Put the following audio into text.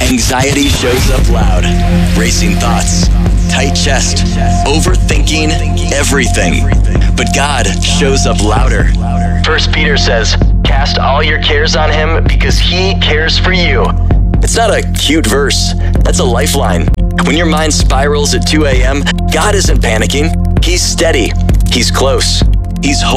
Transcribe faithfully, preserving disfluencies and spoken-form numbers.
Anxiety shows up loud. Racing thoughts, tight chest, overthinking everything. But God shows up louder. First Peter says, cast all your cares on him because he cares for you. It's not a cute verse. That's a lifeline. When your mind spirals at two a.m., God isn't panicking. He's steady. He's close. He's